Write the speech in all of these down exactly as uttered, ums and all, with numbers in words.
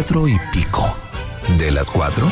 cuatro y pico. ¿De las cuatro?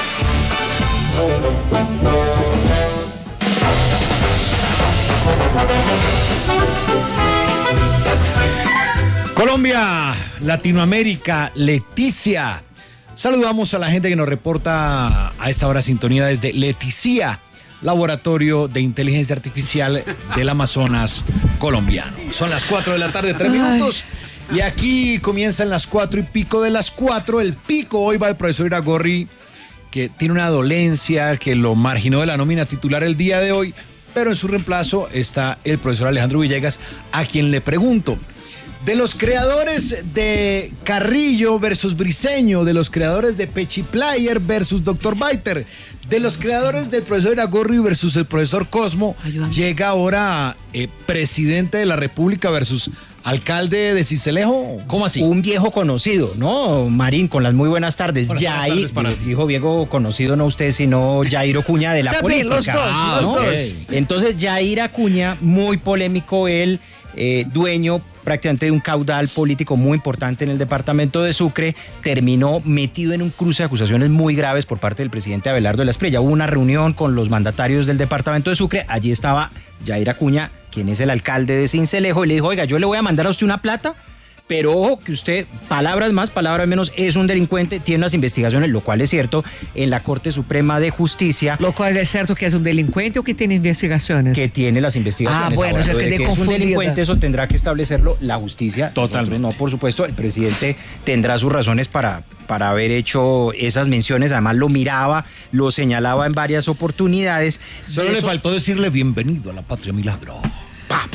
Colombia, Latinoamérica, Leticia. Saludamos a la gente que nos reporta a esta hora sintonía desde Leticia, Laboratorio de Inteligencia Artificial del Amazonas colombiano. Son las cuatro de la tarde, tres minutos. Y aquí comienzan las cuatro y pico de las cuatro. El pico, hoy va el profesor Iragorri, que tiene una dolencia que lo marginó de la nómina titular el día de hoy, pero en su reemplazo está el profesor Alejandro Villegas, a quien le pregunto. De los creadores de Carrillo versus Briceño, de los creadores de Pechi Player versus doctor Baiter, de los creadores del profesor Iragorri versus el profesor Cosmo, Ayúdame. Llega ahora eh, presidente de la República versus alcalde de Sincelejo. ¿Cómo así? Un viejo conocido, ¿no? Marín, con las muy buenas tardes. Buenas Yair, tardes para... dijo viejo conocido, no usted, sino Yair Acuña de la También, política. los dos, ah, los ¿no? dos. Okay. Entonces, Yair Acuña, muy polémico, él, eh, dueño prácticamente de un caudal político muy importante en el departamento de Sucre, terminó metido en un cruce de acusaciones muy graves por parte del presidente Abelardo de la Espriella. Hubo una reunión con los mandatarios del departamento de Sucre, allí estaba Yair Acuña, quien es el alcalde de Sincelejo, y le dijo, oiga, yo le voy a mandar a usted una plata, pero ojo que usted, palabras más, palabras menos, es un delincuente, tiene unas investigaciones, lo cual es cierto, en la Corte Suprema de Justicia. Lo cual es cierto que es un delincuente o que tiene investigaciones. Que tiene las investigaciones. Ah, bueno, ahora, o sea, que de le que es un delincuente, eso tendrá que establecerlo la justicia. Totalmente. Nosotros no, por supuesto, el presidente tendrá sus razones para, para haber hecho esas menciones, además lo miraba, lo señalaba en varias oportunidades. Solo de le eso... faltó decirle bienvenido a la patria milagro. Papa.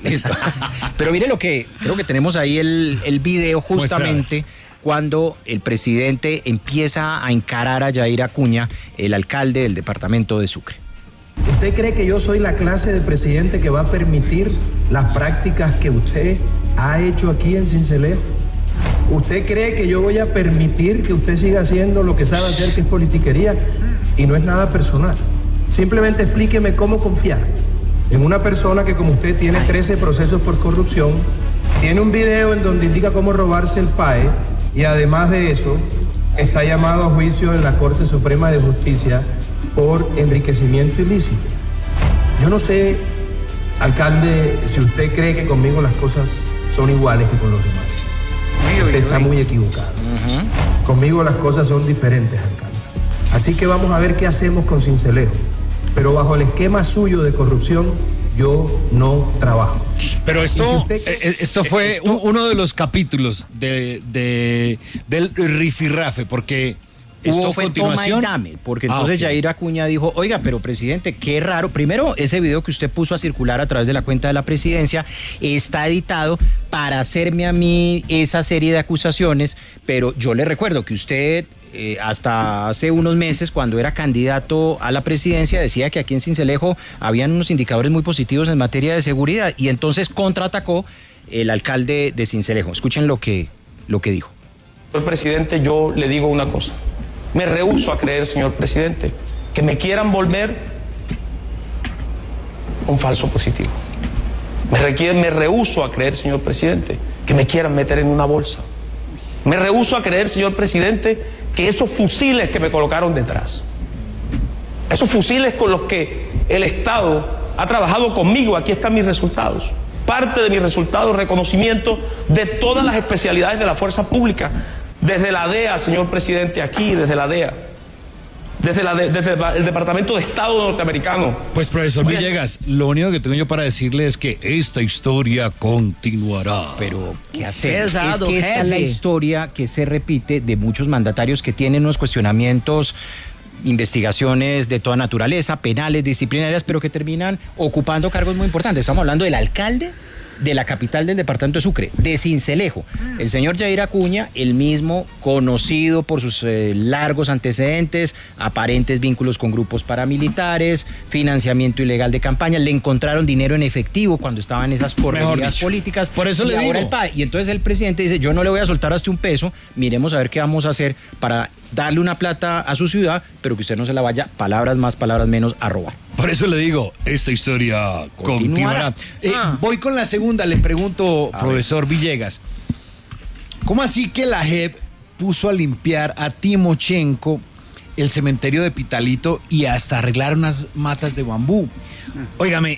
Pero mire lo que, creo que tenemos ahí el, el video justamente Muestra. Cuando el presidente empieza a encarar a Yair Acuña, el alcalde del departamento de Sucre. ¿Usted cree que yo soy la clase de presidente que va a permitir las prácticas que usted ha hecho aquí en Sincelejo? ¿Usted cree que yo voy a permitir que usted siga haciendo lo que sabe hacer, que es politiquería? Y no es nada personal. Simplemente explíqueme cómo confiar en una persona que, como usted, tiene trece procesos por corrupción, tiene un video en donde indica cómo robarse el P A E y además de eso está llamado a juicio en la Corte Suprema de Justicia por enriquecimiento ilícito. Yo no sé, alcalde, si usted cree que conmigo las cosas son iguales que con los demás. Usted está muy equivocado. Uh-huh. Conmigo las cosas son diferentes, alcalde. Así que vamos a ver qué hacemos con Sincelejo. Pero bajo el esquema suyo de corrupción, yo no trabajo. Pero esto, si usted, eh, esto fue esto, uno de los capítulos de, de, del rifirrafe, porque esto hubo fue continuación. Toma y dame, porque entonces ah, okay. Yair Acuña dijo, oiga, pero presidente, qué raro. Primero, ese video que usted puso a circular a través de la cuenta de la presidencia está editado para hacerme a mí esa serie de acusaciones, pero yo le recuerdo que usted... Eh, hasta hace unos meses, cuando era candidato a la presidencia, decía que aquí en Sincelejo habían unos indicadores muy positivos en materia de seguridad y entonces contraatacó el alcalde de Sincelejo. Escuchen lo que, lo que dijo. Señor presidente, yo le digo una cosa. Me rehúso a creer, señor presidente, que me quieran volver un falso positivo. Me, requiere, me rehúso a creer, señor presidente, que me quieran meter en una bolsa. Me rehúso a creer, señor presidente, que esos fusiles que me colocaron detrás, esos fusiles con los que el Estado ha trabajado conmigo, aquí están mis resultados. Parte de mis resultados, reconocimiento de todas las especialidades de la fuerza pública, desde la D E A, señor presidente, aquí, desde la D E A, desde, la de, desde el Departamento de Estado norteamericano. Pues, profesor Vaya. Villegas, lo único que tengo yo para decirle es que esta historia continuará. Pero, ¿qué hacer? Es que esta es la historia que se repite de muchos mandatarios que tienen unos cuestionamientos, investigaciones de toda naturaleza, penales, disciplinarias, pero que terminan ocupando cargos muy importantes. Estamos hablando del alcalde de la capital del departamento de Sucre, de Sincelejo. El señor Yair Acuña, el mismo conocido por sus eh, largos antecedentes, aparentes vínculos con grupos paramilitares, financiamiento ilegal de campaña, le encontraron dinero en efectivo cuando estaban esas correrías políticas. Por eso le digo. El P A E, y entonces el presidente dice, yo no le voy a soltar hasta un peso, miremos a ver qué vamos a hacer para darle una plata a su ciudad, pero que usted no se la vaya, palabras más, palabras menos, a robar. Por eso le digo, esta historia continuará. continuará. Eh, ah. Voy con la segunda, le pregunto, ah, profesor Villegas, ¿cómo así que la J E P puso a limpiar a Timochenko el cementerio de Pitalito y hasta arreglar unas matas de bambú. Óigame,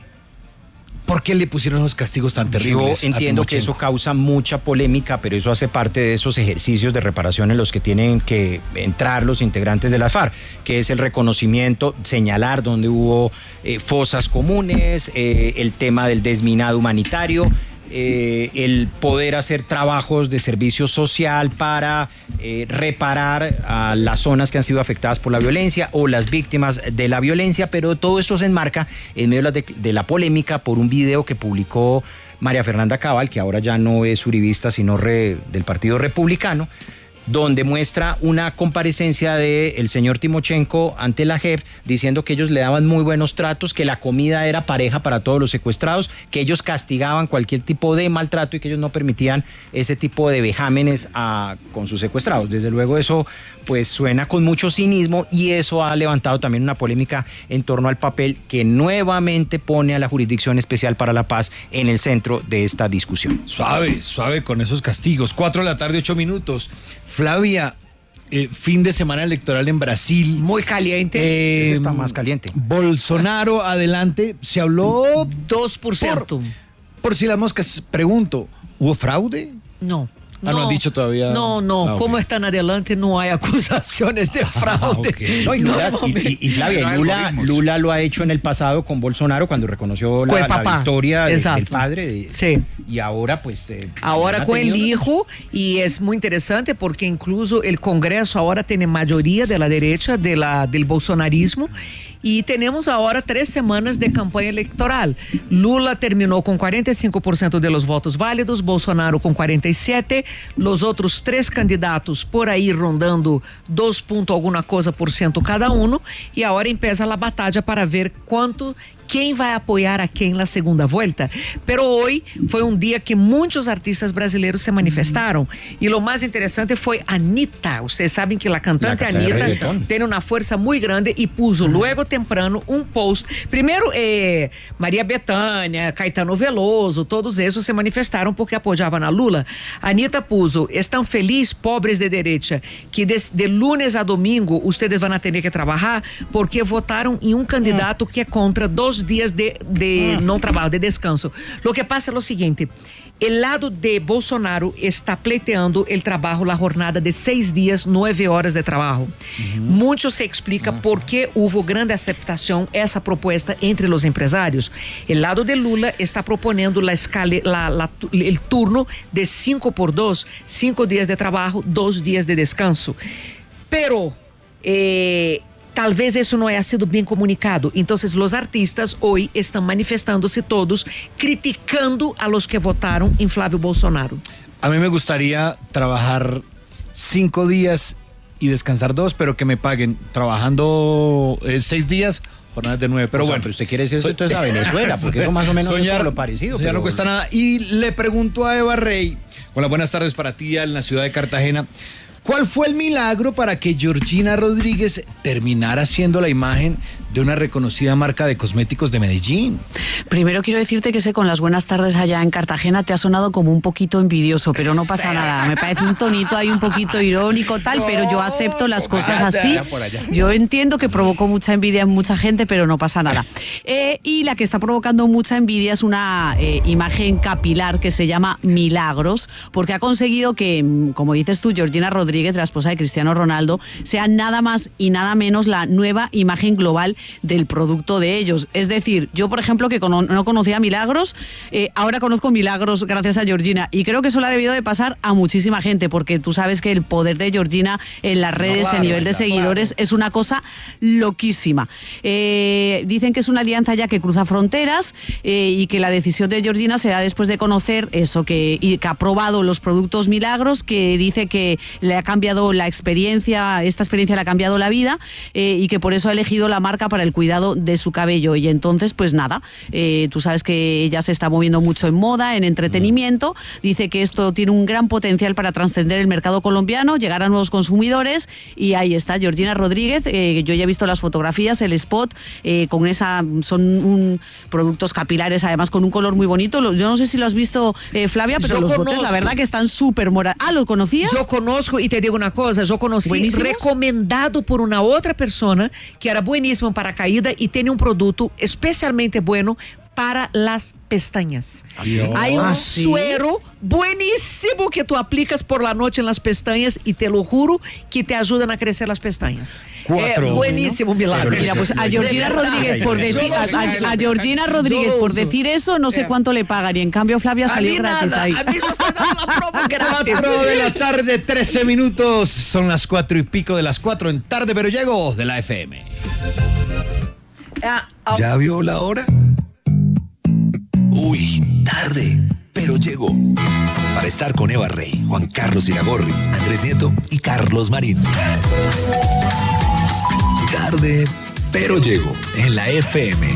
¿por qué le pusieron esos castigos tan terribles? Yo entiendo que eso causa mucha polémica, pero eso hace parte de esos ejercicios de reparación en los que tienen que entrar los integrantes de la FARC, que es el reconocimiento, señalar dónde hubo eh, fosas comunes, eh, el tema del desminado humanitario, eh, el poder hacer trabajos de servicio social para eh, reparar a las zonas que han sido afectadas por la violencia o las víctimas de la violencia, pero todo esto se enmarca en medio de la, de, de la polémica por un video que publicó María Fernanda Cabal, que ahora ya no es uribista, sino re, del Partido Republicano, donde muestra una comparecencia del señor Timochenko ante la J E P diciendo que ellos le daban muy buenos tratos, que la comida era pareja para todos los secuestrados, que ellos castigaban cualquier tipo de maltrato y que ellos no permitían ese tipo de vejámenes a, con sus secuestrados. Desde luego eso pues suena con mucho cinismo y eso ha levantado también una polémica en torno al papel que nuevamente pone a la Jurisdicción Especial para la Paz en el centro de esta discusión. Suave, suave con esos castigos. Cuatro de la tarde, ocho minutos. Flavia, eh, fin de semana electoral en Brasil. Muy caliente. Eh, Eso está más caliente. Bolsonaro, adelante. Se habló... dos por ciento. Por, por si las moscas, pregunto, ¿hubo fraude? No. Ah, no, no han dicho todavía. No, no, ah, okay. Como están adelante no hay acusaciones de fraude. Ah, okay. No, y, Lula, y, y, y Flavia, Lula, Lula lo ha hecho en el pasado con Bolsonaro cuando reconoció la, la victoria de, del padre. De, sí. Y ahora pues... Eh, ahora con el hijo, y es muy interesante porque incluso el Congreso ahora tiene mayoría de la derecha, de la, del bolsonarismo. Y tenemos ahora tres semanas de campaña electoral. Lula terminó con cuarenta y cinco por ciento de los votos válidos, Bolsonaro con cuarenta y siete, los otros tres candidatos por ahí rondando dos punto alguna cosa por ciento cada uno, y ahora empieza la batalla para ver cuánto, quién va a apoyar a quién en la segunda vuelta. Pero hoy fue un día que muchos artistas brasileños se manifestaron, y lo más interesante fue Anitta. Ustedes saben que la cantante, la Anitta tiene una fuerza muy grande y puso luego temprano um post. Primeiro, eh, Maria Bethânia, Caetano Veloso, todos esos se manifestaram porque apoiavam a Lula. A Anitta puso: estão felizes, pobres de direita, que de, de lunes a domingo ustedes vão ter que trabalhar porque votaram em um candidato que é contra dois dias de, de não trabalho, de descanso. Lo que passa é o seguinte: el lado de Bolsonaro está pleiteando el trabajo, la jornada de seis días, nueve horas de trabajo. Uh-huh. Mucho se explica uh-huh. por qué hubo grande aceptación esa propuesta entre los empresarios. El lado de Lula está proponiendo la escala, la, la, el turno de cinco por dos, cinco días de trabajo, dos días de descanso. Pero... Eh, talvez isso não haya sido bem comunicado. Então, os artistas hoje estão manifestando-se todos, criticando a los que votaram em Flávio Bolsonaro. A mí me gustaría trabajar cinco días y descansar dos, pero que me paguen trabajando eh, seis días, jornadas de nueve. Pero o sea, bueno, pero usted quiere decir eso entonces a Venezuela, porque eso más o menos soñar, es lo parecido. Soñar pero... no cuesta nada. Y le pregunto a Eva Rey, con las buenas tardes para ti en la ciudad de Cartagena, ¿cuál fue el milagro para que Georgina Rodríguez terminara siendo la imagen de una reconocida marca de cosméticos de Medellín? Primero quiero decirte que sé con las buenas tardes allá en Cartagena te ha sonado como un poquito envidioso, pero no pasa nada. Me parece un tonito ahí un poquito irónico tal, no, pero yo acepto las cosas así. Yo entiendo que provocó mucha envidia en mucha gente, pero no pasa nada. Eh, y la que está provocando mucha envidia es una eh, imagen capilar que se llama Milagros, porque ha conseguido que, como dices tú, Georgina Rodríguez, la esposa de Cristiano Ronaldo, sea nada más y nada menos la nueva imagen global del producto de ellos. Es decir, yo por ejemplo que cono- no conocía Milagros, eh, ahora conozco Milagros gracias a Georgina, y creo que eso le ha debido de pasar a muchísima gente, porque tú sabes que el poder de Georgina en las redes, no, claro, a nivel de claro, seguidores, claro. es una cosa loquísima. Eh, dicen que es una alianza ya que cruza fronteras eh, y que la decisión de Georgina será después de conocer eso, que, y que ha probado los productos Milagros, que dice que le ha cambiado la experiencia, esta experiencia le ha cambiado la vida eh, y que por eso ha elegido la marca para el cuidado de su cabello. Y entonces, pues nada, eh, tú sabes que ella se está moviendo mucho en moda, en entretenimiento, dice que esto tiene un gran potencial para trascender el mercado colombiano, llegar a nuevos consumidores, y ahí está Georgina Rodríguez. Eh, yo ya he visto las fotografías, el spot, eh, con esa, son un, productos capilares, además con un color muy bonito. Yo no sé si lo has visto, eh, Flavia, pero yo los conozco. Botes, la verdad que están súper morados. Ah, ¿lo conocías? Yo conozco y te digo una cosa, yo conocí ¿Buenísimos? recomendado por una otra persona que era buenísimo para caída y tiene un producto especialmente bueno para las pestañas. ¿Sí? Hay un Ah, ¿sí? suero buenísimo que tú aplicas por la noche en las pestañas y te lo juro que te ayudan a crecer las pestañas. Cuatro. Eh, buenísimo milagro. Mira, pues a Georgina De verdad. Rodríguez por decir a, a- a Georgina Rodríguez Yo por uso. decir eso, no sé Eh. cuánto le pagan y en cambio Flavia A salió mí gratis nada, ahí. a mí yo estoy dando la promo gratis. cuatro de la tarde, trece minutos. Son las cuatro y pico de las cuatro en Tarde Pero Llego de la F M. Ah, ah, ¿Ya vio la hora? Uy, tarde, pero llegó. Para estar con Eva Rey, Juan Carlos Iragorri, Andrés Nieto y Carlos Marín. Tarde, pero llegó en la F M.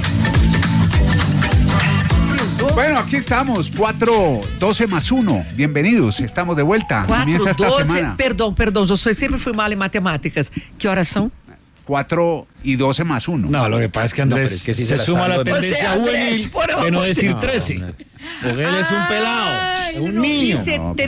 Bueno, aquí estamos, cuatro doce más uno. Bienvenidos, estamos de vuelta. Comienza cuatro, esta doce, semana. perdón, perdón, yo soy, siempre fui mal en matemáticas. ¿Qué horas son? cuatro y doce más uno. No, lo que pasa es que Andrés No, pero es que sí se, se la suma está a la dando de- tendencia O sea, juvenil Andrés, por de no favor. decir No, trece. hombre. Porque él es un pelado. Ay, Es un no niño. dice No,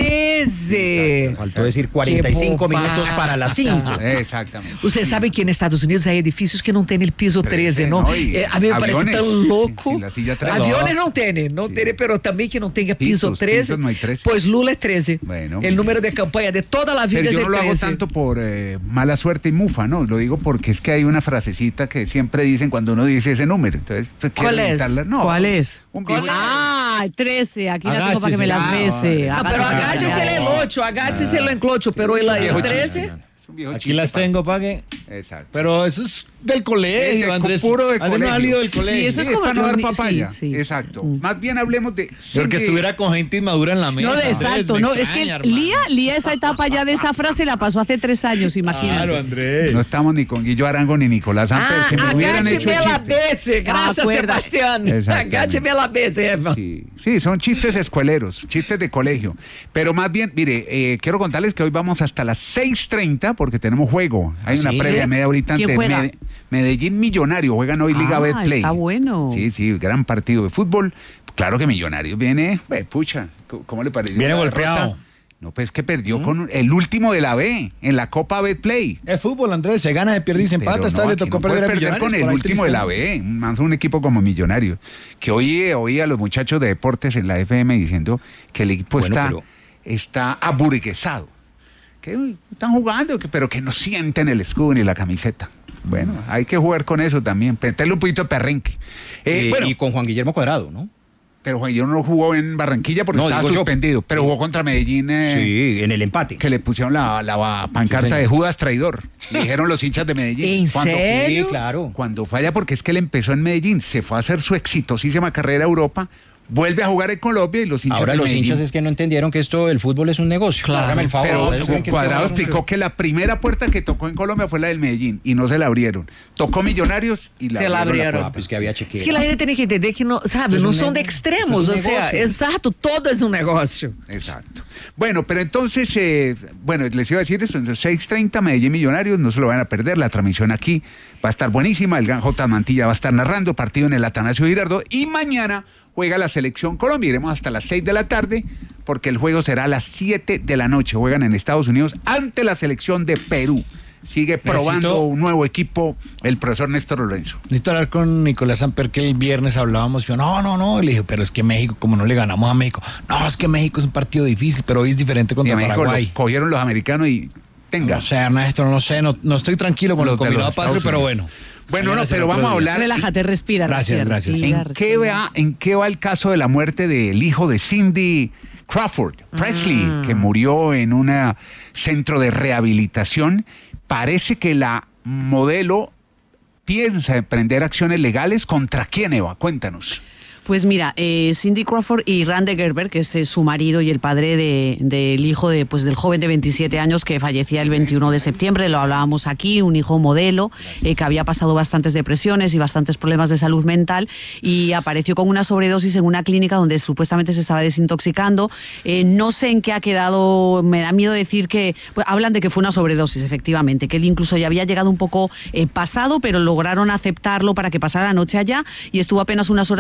trece. Faltó decir cuarenta y cinco Qué minutos bobada. para las cinco. Exactamente. Ustedes saben que en Estados Unidos hay edificios que no tienen el piso trece, trece, ¿no? ¿no? Y Eh, a mí me parece aviones, tan loco. sí, sí, la silla trece. Aviones no tienen, no Sí. tienen, pero también que no tenga piso Pisos, trece. pisos no hay trece. Pues Lula es trece. Bueno, el número de campaña de toda la vida Pero es yo el no lo hago trece. tanto por eh, mala suerte y mufa, ¿no? Lo digo porque es que hay una frasecita que siempre dicen cuando uno dice ese número. Entonces, pues, quiero ¿Cuál es? evitarla. No, ¿Cuál es? Un viejo- Ah, trece, aquí la tengo para que me las Agáchese. bese. Ah, No, pero Agáchese. agáchese el ocho, agáchese el ocho, pero el, el viejo trece. chiste. Es un viejo Aquí chiste, las pa- tengo, pague. Exacto. Pero eso es del Es colegio, de Andrés. puro de Andrés no ha colegio. salido del Sí, colegio. eso es Sí, como para no los dar ni- papaya. sí, sí. Exacto. Mm. Más bien hablemos de... Porque Cindy- estuviera con gente inmadura en la mesa. No, de Andrés, exacto, me no, es extraña, que hermano. Lía, Lía esa etapa ya de esa frase la pasó hace tres años, imagínate. Claro, Andrés. No estamos ni con Guillo Arango ni Nicolás Amper, Ah, que me hubieran hecho el agácheme la chiste. bese, gracias Acuerda. Sebastián. Exactamente. Agácheme la bese, Eva. Sí, sí, son chistes escueleros, chistes de colegio. Pero más bien, mire, eh, quiero contarles que hoy vamos hasta las seis treinta porque tenemos juego. Hay una ¿Sí? previa de media horita ¿Quién ante juega? Mede- Medellín Millonario. Juegan hoy Liga Ah, Betplay. está bueno. Sí, sí, gran partido de fútbol. Claro que Millonarios viene, pues, pucha, ¿cómo- ¿cómo le pareció? Viene la golpeado. derrota? No, pues que perdió con el último de la B en la Copa Betplay. Es fútbol, Andrés. Se gana, se pierde y se empata. Pero Esta no, vez le aquí tocó no puede perder a perder Millonarios. con el por ahí último de la triste. B, más un equipo como Millonarios. Que hoy oí a los muchachos de deportes en la F M diciendo que el equipo Bueno, está, pero- está aburguesado. Que uy, están jugando, que- pero que no sienten el escudo ni la camiseta. Bueno, hay que jugar con eso también, meterle un poquito de perrenque. Eh, Eh, bueno, Y con Juan Guillermo Cuadrado, ¿no? pero Juan Guillermo no jugó en Barranquilla porque No, estaba digo yo. suspendido, pero jugó contra Medellín. eh, Sí, en el empate. Que le pusieron la, la pancarta Sí, señor. de Judas traidor. Le dijeron los hinchas de Medellín. ¿En Cuando- serio? Sí, claro. Cuando falla, porque es que él empezó en Medellín, se fue a hacer su exitosísima carrera a Europa, vuelve a jugar en Colombia y los hinchas Ahora de los Medellín. hinchas es que no entendieron que esto, el fútbol es un negocio. Claro. Hágame el favor. Pero ustedes creen que Cuadrado esto es un- explicó que la primera puerta que tocó en Colombia fue la del Medellín y no se la abrieron. Tocó Millonarios y la Se la abrieron. abrieron. la Ah, pues que había chequeo. Es que la gente tiene que entender que no, sabe, Eso no es un son de nego- extremos, eso o es un sea, negocio. exacto, todo es un negocio. Exacto. Bueno, pero entonces, eh, bueno, les iba a decir esto, entonces seis treinta Medellín Millonarios, no se lo van a perder, la transmisión aquí va a estar buenísima, el gran J. Mantilla va a estar narrando, partido en el Atanasio Girardot, y mañana juega la Selección Colombia, iremos hasta las seis de la tarde, porque el juego será a las siete de la noche, juegan en Estados Unidos ante la Selección de Perú. Sigue probando Necesito- un nuevo equipo el profesor Néstor Lorenzo. Necesito hablar con Nicolás Amper, que el viernes hablábamos. Yo, no, no, no. Y le dije, pero es que México, como no le ganamos a México. No, es que México es un partido difícil, pero hoy es diferente Y contra a México Paraguay. lo cogieron los americanos y tenga. No sé, Ernesto, no sé. No, no estoy tranquilo con Los el de combinado los patrio, Estados pero Unidos. bueno. Bueno, Mañana no, será pero otro vamos a día. hablar. Relájate, respira, Gracias, respira, gracias. respira, ¿En qué, respira. va, ¿En qué va el caso de la muerte del hijo de Cindy Crawford, Presley, que murió en un centro de rehabilitación? Parece que la modelo piensa emprender acciones legales. ¿Contra quién, Eva? Cuéntanos. Pues mira, eh, Cindy Crawford y Randy Gerber, que es eh, su marido y el padre de- del hijo de, pues, del joven de veintisiete años que fallecía el veintiuno de septiembre, lo hablábamos aquí, un hijo modelo eh, que había pasado bastantes depresiones y bastantes problemas de salud mental y apareció con una sobredosis en una clínica donde supuestamente se estaba desintoxicando. Eh, no sé en qué ha quedado, me da miedo decir que, pues, hablan de que fue una sobredosis, efectivamente, que él incluso ya había llegado un poco eh, pasado, pero lograron aceptarlo para que pasara la noche allá y estuvo apenas unas horas y lo encontraron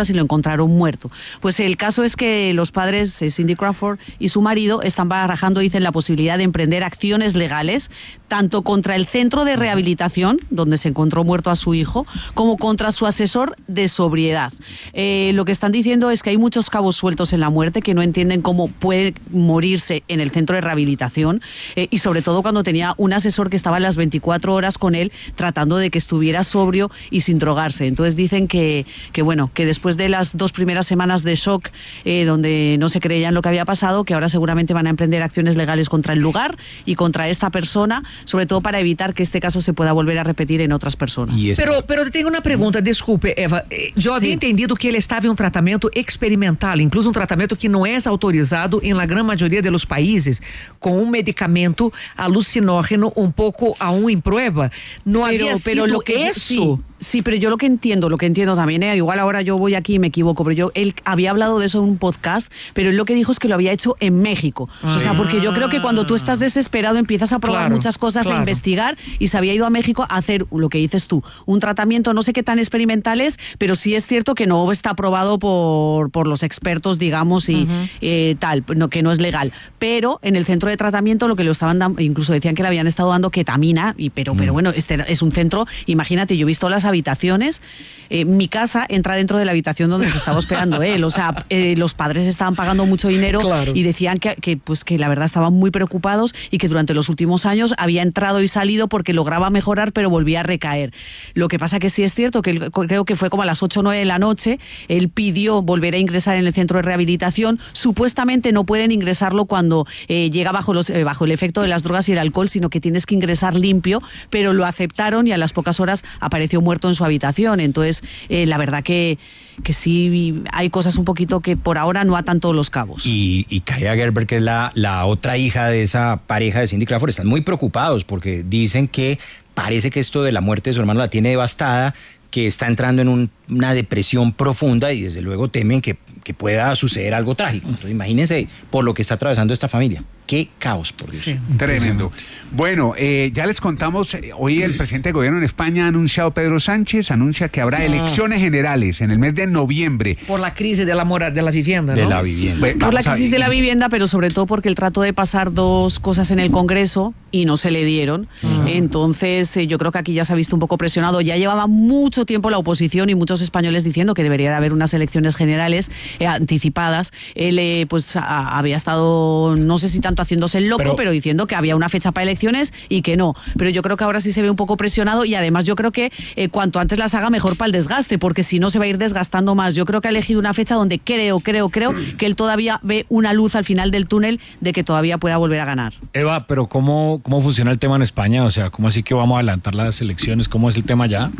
encontraron muerto. Pues el caso es que los padres, Cindy Crawford y su marido, están barajando, dicen, la posibilidad de emprender acciones legales, tanto contra el centro de rehabilitación, donde se encontró muerto a su hijo, como contra su asesor de sobriedad. Eh, lo que están diciendo es que hay muchos cabos sueltos en la muerte, que no entienden cómo puede morirse en el centro de rehabilitación, eh, y sobre todo cuando tenía un asesor que estaba las veinticuatro horas con él tratando de que estuviera sobrio y sin drogarse. Entonces dicen que, que bueno, que después de las dos primeras semanas de shock, eh, donde no se creían lo que había pasado, que ahora seguramente van a emprender acciones legales contra el lugar y contra esta persona, sobre todo para evitar que este caso se pueda volver a repetir en otras personas. Pero, pero tengo una pregunta, desculpe, Eva. Yo había sí. entendido que ele estava em um tratamento experimental, incluso um tratamento que não é autorizado em la gran maioria de los países, com um medicamento alucinógeno um pouco aún em prueba. No pero, había pero sido lo que eso. Sí. Sí, pero yo lo que entiendo, lo que entiendo también, eh, igual ahora yo voy aquí y me equivoco, pero yo, él había hablado de eso en un podcast, pero él lo que dijo es que lo había hecho en México. Ah. O sea, porque yo creo que cuando tú estás desesperado empiezas a probar claro, muchas cosas, claro. a investigar, y se había ido a México a hacer lo que dices tú, un tratamiento, no sé qué tan experimental es, pero sí es cierto que no está aprobado por, por los expertos, digamos, y uh-huh. eh, tal, no, que no es legal. Pero en el centro de tratamiento lo que lo estaban dando, incluso decían que le habían estado dando ketamina, y, pero, uh-huh. pero bueno, este es un centro, imagínate, yo he visto las habitaciones, eh, mi casa entra dentro de la habitación donde se estaba hospedando él, o sea, eh, los padres estaban pagando mucho dinero claro. y decían que, que, pues, que la verdad estaban muy preocupados y que durante los últimos años había entrado y salido porque lograba mejorar pero volvía a recaer. Lo que pasa que sí es cierto que él, creo que fue como a las ocho o nueve de la noche, él pidió volver a ingresar en el centro de rehabilitación, supuestamente no pueden ingresarlo cuando eh, llega bajo, los, eh, bajo el efecto de las drogas y el alcohol, sino que tienes que ingresar limpio, pero lo aceptaron y a las pocas horas apareció muerto en su habitación. Entonces, eh, la verdad que, que sí hay cosas un poquito que por ahora no atan todos los cabos. Y, y Kaia Gerber, que es la, la otra hija de esa pareja de Cindy Crawford, están muy preocupados porque dicen que parece que esto de la muerte de su hermano la tiene devastada, que está entrando en un, una depresión profunda y desde luego temen que, que pueda suceder algo trágico. Entonces imagínense por lo que está atravesando esta familia. Qué caos, por Dios. Sí. Tremendo. Bueno, eh, ya les contamos, eh, hoy el presidente de gobierno en España ha anunciado, Pedro Sánchez, anuncia que habrá ah. elecciones generales en el mes de noviembre. Por la crisis de la, mora, de la vivienda, ¿no? De la vivienda. Bueno, por la crisis a... de la vivienda, pero sobre todo porque él trató de pasar dos cosas en el Congreso y no se le dieron. Uh-huh. Entonces, eh, yo creo que aquí ya se ha visto un poco presionado. Ya llevaba mucho tiempo la oposición y muchos españoles diciendo que debería de haber unas elecciones generales eh, anticipadas. Él, eh, pues, a, había estado, no sé si tanto haciéndose el loco, pero, pero diciendo que había una fecha para elecciones y que no. Pero yo creo que ahora sí se ve un poco presionado y además yo creo que eh, cuanto antes las haga mejor para el desgaste, porque si no se va a ir desgastando más. Yo creo que ha elegido una fecha donde creo, creo, creo que él todavía ve una luz al final del túnel de que todavía pueda volver a ganar. Eva, pero ¿cómo, cómo funciona el tema en España? O sea, ¿cómo así que vamos a adelantar las elecciones? ¿Cómo es el tema ya?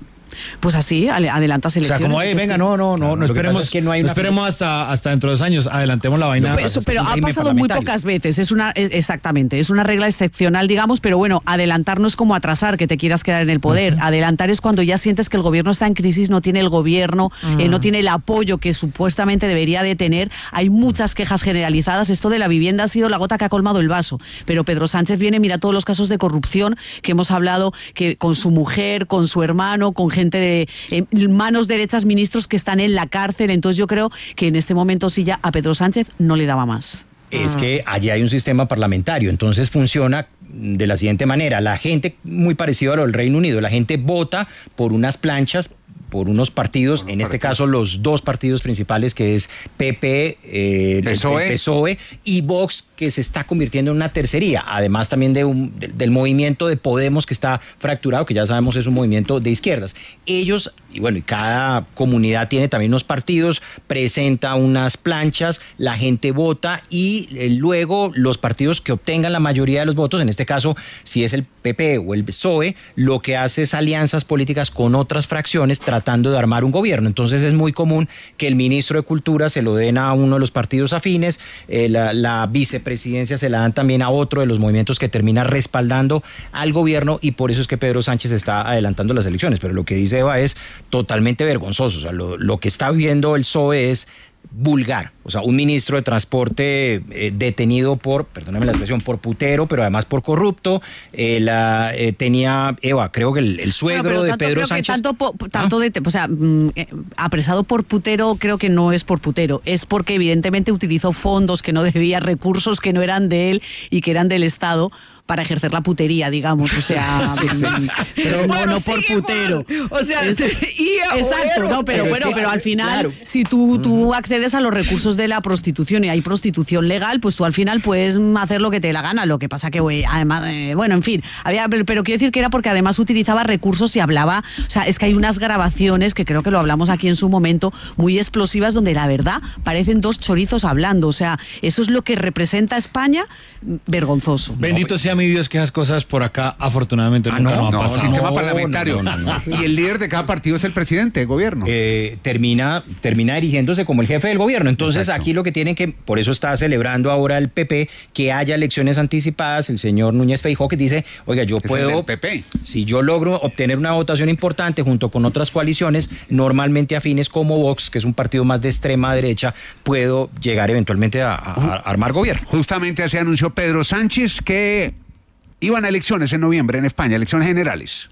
Pues así, adelantas elecciones. O sea, como, hey, venga, no, no, no, no esperemos, es que no, hay no esperemos hasta, hasta dentro de dos años, adelantemos la vaina. Pero, eso, pero ha pasado muy pocas veces, es una, exactamente, es una regla excepcional, digamos, pero bueno, adelantar no es como atrasar, que te quieras quedar en el poder. Uh-huh. Adelantar es cuando ya sientes que el gobierno está en crisis, no tiene el gobierno, uh-huh. eh, no tiene el apoyo que supuestamente debería de tener. Hay muchas quejas generalizadas, esto de la vivienda ha sido la gota que ha colmado el vaso, pero Pedro Sánchez viene, mira todos los casos de corrupción que hemos hablado, que con su mujer, con su hermano, con gente de eh, manos derechas, ministros que están en la cárcel. Entonces yo creo que en este momento sí ya a Pedro Sánchez no le daba más. Es que allí hay un sistema parlamentario, entonces funciona de la siguiente manera. La gente, muy parecido a lo del Reino Unido, la gente vota por unas planchas, por unos partidos, en este caso los dos partidos principales, que es P P, eh, P S O E. El P S O E y Vox, que se está convirtiendo en una tercería, además también de un, de, del movimiento de Podemos, que está fracturado, que ya sabemos es un movimiento de izquierdas. Ellos, y bueno, y cada comunidad tiene también unos partidos, presenta unas planchas, la gente vota y eh, luego los partidos que obtengan la mayoría de los votos, en este caso, si es el P P o el P S O E, lo que hace es alianzas políticas con otras fracciones, tratando de armar un gobierno. Entonces es muy común que el ministro de Cultura se lo den a uno de los partidos afines, eh, la, la vicepresidencia se la dan también a otro de los movimientos que termina respaldando al gobierno, y por eso es que Pedro Sánchez está adelantando las elecciones. Pero lo que dice Eva es totalmente vergonzoso. O sea, lo, lo que está viendo el P S O E es vulgar, o sea, un ministro de transporte eh, detenido por, perdóname la expresión, por putero, pero además por corrupto. Eh, la eh, tenía Eva, creo que el, el suegro bueno, de tanto, Pedro Sánchez. Tanto, po, tanto ¿Ah? de, o sea, mm, eh, apresado por putero, creo que no es por putero, es porque evidentemente utilizó fondos que no debía, recursos que no eran de él y que eran del Estado para ejercer la putería, digamos, o sea, sí, sí, sí. pero no, bueno, no por putero. Por, o sea, es, y exacto, no, pero, pero bueno, que, pero al final, claro. si tú, tú accedes a los recursos de la prostitución y hay prostitución legal, pues tú al final puedes hacer lo que te dé la gana. Lo que pasa que, wey, además, eh, bueno, en fin, había, pero, pero quiero decir que era porque además utilizaba recursos y hablaba, o sea, es que hay unas grabaciones que creo que lo hablamos aquí en su momento, muy explosivas, donde la verdad parecen dos chorizos hablando, o sea, eso es lo que representa a España, vergonzoso. Bendito sea mi Dios que esas cosas por acá afortunadamente ah, nunca no, no, no, no sistema no, parlamentario. No, no, no. Y el líder de cada partido es el presidente de gobierno. Eh, termina, termina dirigiéndose como el jefe del gobierno. Entonces Exacto. aquí lo que tienen que, por eso está celebrando ahora el P P, que haya elecciones anticipadas, el señor Núñez Feijóo, que dice, oiga, yo puedo, es el del P P. Si yo logro obtener una votación importante junto con otras coaliciones, normalmente afines como Vox, que es un partido más de extrema derecha, puedo llegar eventualmente a, a, a armar gobierno. Justamente así anunció Pedro Sánchez que iban a elecciones en noviembre en España, elecciones generales.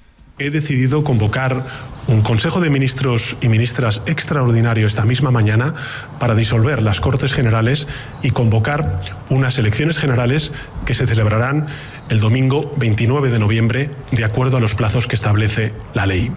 He decidido convocar un Consejo de Ministros y Ministras extraordinario esta misma mañana para disolver las Cortes Generales y convocar unas elecciones generales que se celebrarán el domingo veintinueve de noviembre, de acuerdo a los plazos que establece la ley.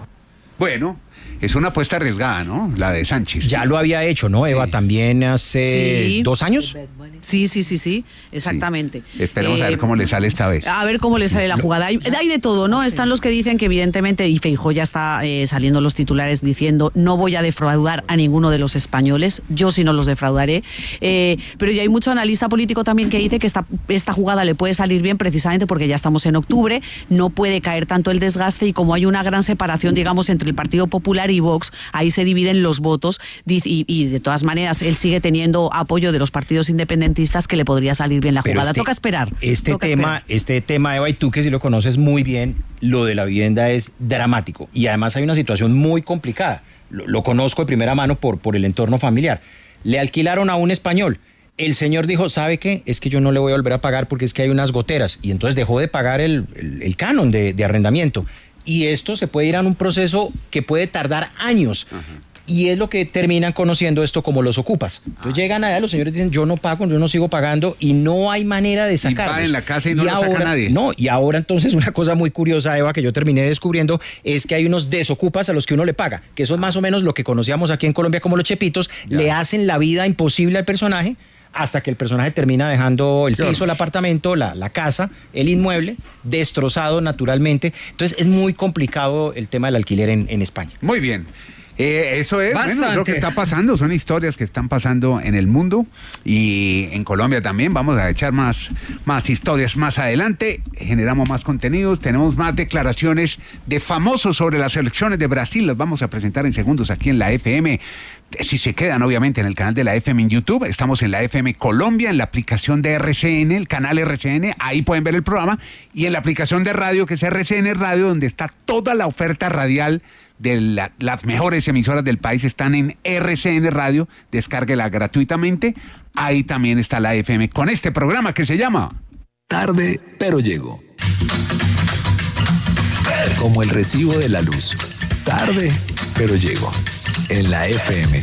Bueno, es una apuesta arriesgada, ¿no? La de Sánchez. Ya lo había hecho, ¿no, Eva? Sí. También hace sí. dos años. Sí, sí, sí, sí, exactamente. Sí. Esperemos eh, a ver cómo le sale esta vez. A ver cómo le sale la jugada. Hay, hay de todo, ¿no? Están los que dicen que evidentemente, y Feijóo ya está eh, saliendo los titulares diciendo, no voy a defraudar a ninguno de los españoles, yo sí no los defraudaré. Eh, pero ya hay mucho analista político también que dice que esta, esta jugada le puede salir bien precisamente porque ya estamos en octubre, no puede caer tanto el desgaste y como hay una gran separación, digamos, entre el Partido Popular y Vox, ahí se dividen los votos y, y de todas maneras él sigue teniendo apoyo de los partidos independentistas que le podría salir bien la jugada. Este, Toca esperar. Este Toca tema, esperar. este tema, Eva, y tú que si lo conoces muy bien, lo de la vivienda es dramático y además hay una situación muy complicada. Lo, lo conozco de primera mano por, por el entorno familiar. Le alquilaron a un español. El señor dijo, ¿sabe qué? Es que yo no le voy a volver a pagar porque es que hay unas goteras. Y entonces dejó de pagar el, el, el canon de, de arrendamiento. Y esto se puede ir a un proceso que puede tardar años. Ajá. Y es lo que terminan conociendo esto como los ocupas. Entonces ah. llegan allá, los señores dicen, yo no pago, yo no sigo pagando, y no hay manera de sacarlos. Y va en la casa y no y lo ahora, saca nadie. No, y ahora entonces una cosa muy curiosa, Eva, que yo terminé descubriendo, es que hay unos desocupas a los que uno le paga, que son más o menos lo que conocíamos aquí en Colombia como los chepitos, ya. Le hacen la vida imposible al personaje, hasta que el personaje termina dejando el piso, el apartamento, la, la casa, el inmueble, destrozado naturalmente. Entonces es muy complicado el tema del alquiler en, en España. Muy bien. Eh, eso es, bueno, es lo que está pasando, son historias que están pasando en el mundo y en Colombia también. Vamos a echar más, más historias más adelante, generamos más contenidos, tenemos más declaraciones de famosos sobre las elecciones de Brasil, las vamos a presentar en segundos aquí en la F M. Si se quedan obviamente en el canal de la F M en YouTube, estamos en la F M Colombia, en la aplicación de R C N, el canal R C N, ahí pueden ver el programa, y en la aplicación de radio que es R C N Radio, donde está toda la oferta radial de la, las mejores emisoras del país están en R C N Radio, descárguela gratuitamente, ahí también está la F M con este programa que se llama Tarde, pero llego. Como el recibo de la luz. Tarde, pero llego. En la F M.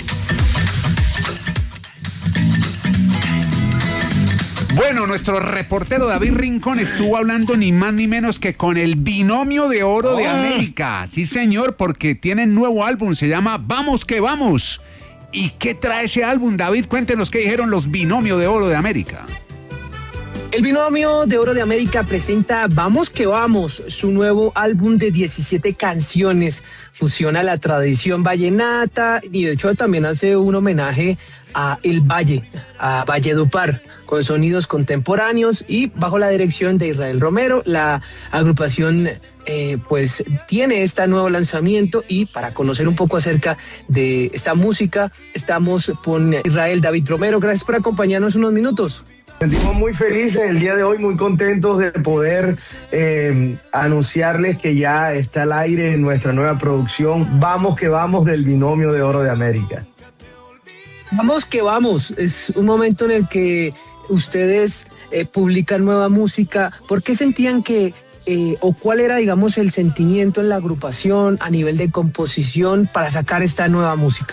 Bueno, nuestro reportero David Rincón estuvo hablando ni más ni menos que con el Binomio de Oro oh. de América. Sí, señor, porque tienen nuevo álbum, se llama Vamos que Vamos. ¿Y qué trae ese álbum, David? Cuéntenos qué dijeron los Binomio de Oro de América. El Binomio de Oro de América presenta Vamos que Vamos, su nuevo álbum de diecisiete canciones. Fusiona la tradición vallenata y de hecho también hace un homenaje a El Valle, a Valledupar, con sonidos contemporáneos y bajo la dirección de Israel Romero. La agrupación eh, pues tiene este nuevo lanzamiento y para conocer un poco acerca de esta música estamos con Israel David Romero. Gracias por acompañarnos unos minutos. Nos sentimos muy felices el día de hoy, muy contentos de poder eh, anunciarles que ya está al aire nuestra nueva producción Vamos que Vamos del Binomio de Oro de América. Vamos que vamos, es un momento en el que ustedes eh, publican nueva música. ¿Por qué sentían que, eh, o cuál era, digamos, el sentimiento en la agrupación a nivel de composición para sacar esta nueva música?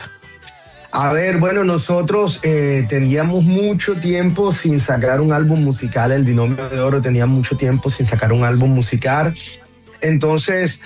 A ver, bueno, nosotros eh, teníamos mucho tiempo sin sacar un álbum musical, el Binomio de Oro tenía mucho tiempo sin sacar un álbum musical. Entonces,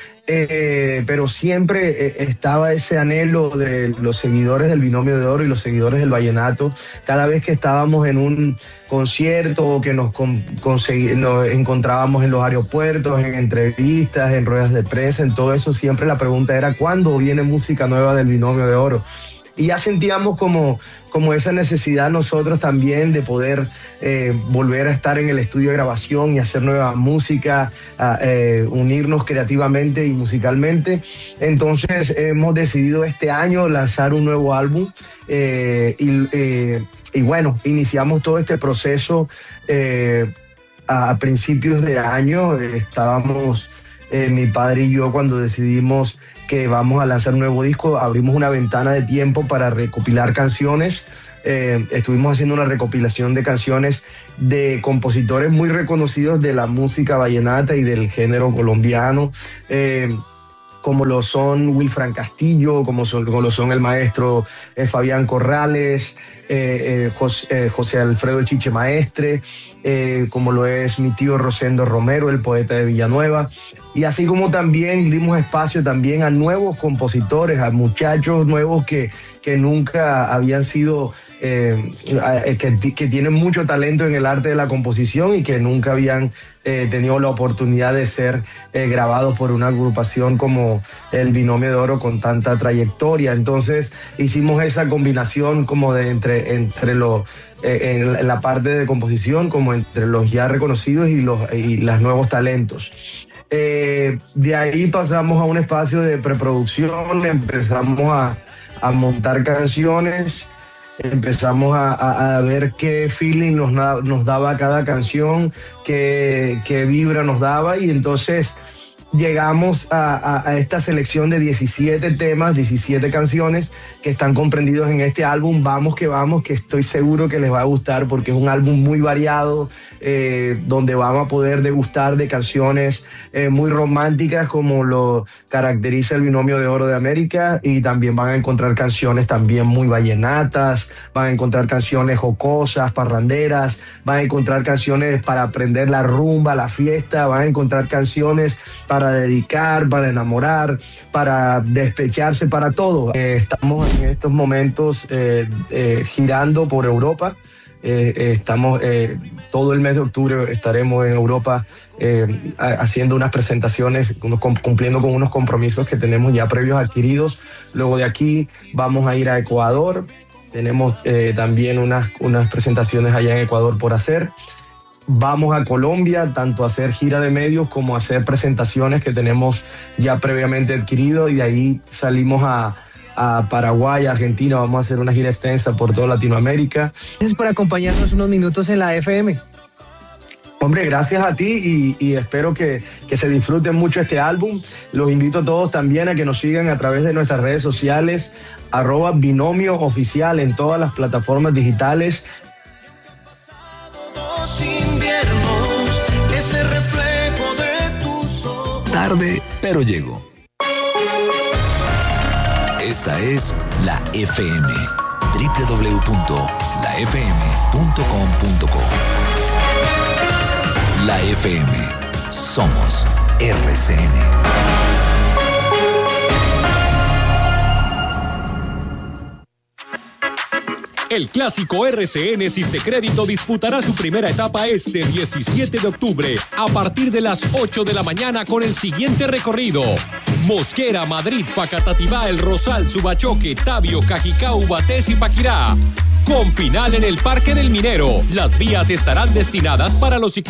eh, pero siempre eh, estaba ese anhelo de los seguidores del Binomio de Oro y los seguidores del vallenato. Cada vez que estábamos en un concierto o que nos, con, consegui, nos encontrábamos en los aeropuertos, en entrevistas, en ruedas de prensa, en todo eso, siempre la pregunta era ¿cuándo viene música nueva del Binomio de Oro? Y ya sentíamos como, como esa necesidad nosotros también de poder eh, volver a estar en el estudio de grabación y hacer nueva música, a, eh, unirnos creativamente y musicalmente. Entonces hemos decidido este año lanzar un nuevo álbum eh, y, eh, y bueno, iniciamos todo este proceso eh, a, a principios de año. Estábamos eh, mi padre y yo cuando decidimos que vamos a lanzar un nuevo disco, abrimos una ventana de tiempo para recopilar canciones. Eh, estuvimos haciendo una recopilación de canciones de compositores muy reconocidos de la música vallenata y del género colombiano, eh, como lo son Wilfran Castillo, como, son, como lo son el maestro eh, Fabián Corrales, eh, eh, José, eh, José Alfredo Chiche Maestre, eh, como lo es mi tío Rosendo Romero, el poeta de Villanueva. Y así como también dimos espacio también a nuevos compositores, a muchachos nuevos que, que nunca habían sido, eh, que, que tienen mucho talento en el arte de la composición y que nunca habían eh, tenido la oportunidad de ser eh, grabados por una agrupación como el Binomio de Oro con tanta trayectoria. Entonces hicimos esa combinación como de entre, entre los... Eh, en, en la parte de composición, como entre los ya reconocidos y los, y los nuevos talentos. Eh, de ahí pasamos a un espacio de preproducción, empezamos a, a montar canciones, empezamos a, a, a ver qué feeling nos, nos daba cada canción, qué, qué vibra nos daba, y entonces llegamos a, a, a esta selección de diecisiete temas, diecisiete canciones que están comprendidos en este álbum Vamos que Vamos, que estoy seguro que les va a gustar porque es un álbum muy variado, eh, donde van a poder degustar de canciones eh, muy románticas como lo caracteriza el Binomio de Oro de América, y también van a encontrar canciones también muy vallenatas, van a encontrar canciones jocosas, parranderas, van a encontrar canciones para aprender la rumba, la fiesta, van a encontrar canciones para para dedicar, para enamorar, para despecharse, para todo. Eh, estamos en estos momentos eh, eh, girando por Europa. Eh, eh, estamos eh, todo el mes de octubre estaremos en Europa eh, haciendo unas presentaciones, cumpliendo con unos compromisos que tenemos ya previos adquiridos. Luego de aquí vamos a ir a Ecuador. Tenemos eh, también unas, unas presentaciones allá en Ecuador por hacer. Vamos a Colombia, tanto a hacer gira de medios como a hacer presentaciones que tenemos ya previamente adquirido, y de ahí salimos a, a Paraguay, Argentina. Vamos a hacer una gira extensa por toda Latinoamérica. Gracias por acompañarnos unos minutos en la F M. Hombre, gracias a ti, y, y espero que, que se disfruten mucho este álbum. Los invito a todos también a que nos sigan a través de nuestras redes sociales, arroba Binomio Oficial en todas las plataformas digitales. Ese reflejo de tus ojos. Tarde, pero llego. Esta es la F M. doble u doble u doble u punto la f m punto com punto co. La F M. Somos R C N. El clásico R C N Sistecrédito disputará su primera etapa este diecisiete de octubre a partir de las ocho de la mañana con el siguiente recorrido: Mosquera, Madrid, Facatativá, El Rosal, Subachoque, Tabio, Cajicá, Ubatés y Paquirá. Con final en el Parque del Minero. Las vías estarán destinadas para los ciclistas.